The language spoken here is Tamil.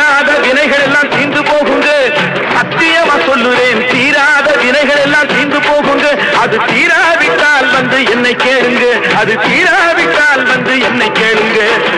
தீராத வினைகள் எல்லாம் தீர்ந்து போகுங்க. சத்தியமா சொல்லுறேன், தீராத வினைகள் எல்லாம் தீர்ந்து போகுங்க. அது தீராவிட்டால் வந்து என்னை கேளுங்க, அது தீராவிட்டால் வந்து என்னை கேளுங்க.